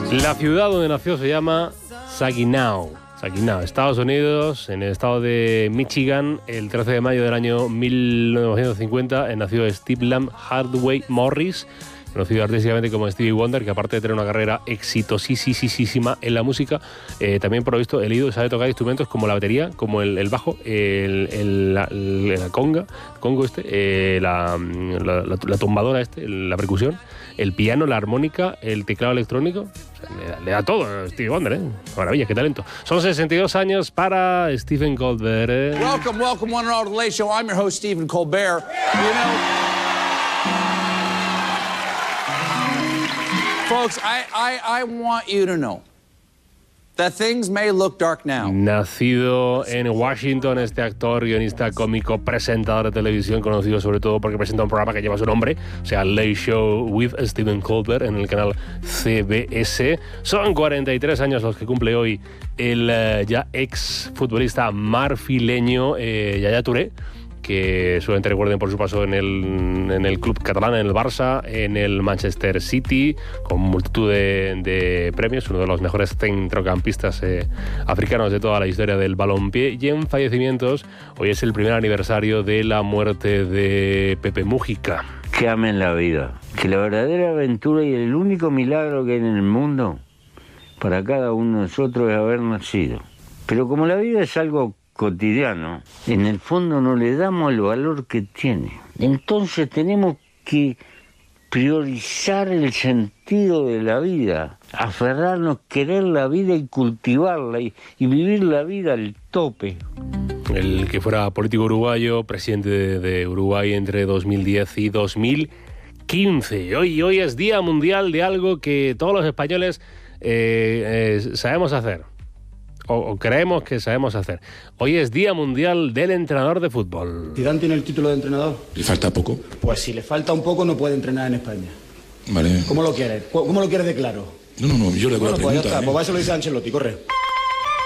La ciudad donde nació se llama Saginaw, Estados Unidos, en el estado de Michigan. El 13 de mayo del año 1950 nació Steve Lamb Hardaway Morris, conocido artísticamente como Stevie Wonder, que aparte de tener una carrera exitosísima en la música, también por lo visto he leído, sabe tocar instrumentos como la batería, como el bajo, la conga, la tumbadora, la percusión, el piano, la armónica, el teclado electrónico. O sea, le da todo Stevie Wonder, Maravilla, qué talento. Son 62 años para Stephen Colbert. Welcome, one and all to the Late Show. I'm your host, Stephen Colbert. You know, folks, I want you to know that things may look dark now. Nacido en Washington, este actor, guionista, cómico, presentador de televisión, conocido sobre todo porque presenta un programa que lleva su nombre, o sea, Late Show with Stephen Colbert, en el canal CBS. Son 43 años los que cumple hoy el ya ex futbolista marfileño Yaya Touré, que seguramente recuerden por su paso en el club catalán, en el Barça, en el Manchester City, con multitud de premios, uno de los mejores centrocampistas africanos de toda la historia del balompié. Y en fallecimientos, hoy es el primer aniversario de la muerte de Pepe Mújica. Que amen la vida, que la verdadera aventura y el único milagro que hay en el mundo para cada uno de nosotros es haber nacido. Pero como la vida es algo cotidiano, en el fondo no le damos el valor que tiene. Entonces tenemos que priorizar el sentido de la vida, aferrarnos, querer la vida y cultivarla y vivir la vida al tope. El que fuera político uruguayo, presidente de Uruguay entre 2010 y 2015. Hoy es Día Mundial de algo que todos los españoles sabemos hacer. O creemos que sabemos hacer. Hoy es Día Mundial del Entrenador de Fútbol. ¿Zidane tiene el título de entrenador? ¿Le falta poco? Pues si le falta un poco no puede entrenar en España. Vale. ¿Cómo lo quieres? ¿Cómo lo quieres de claro? No, yo le hago la Pues ya pregunta. está, pues va, se lo dice a Ancelotti, corre.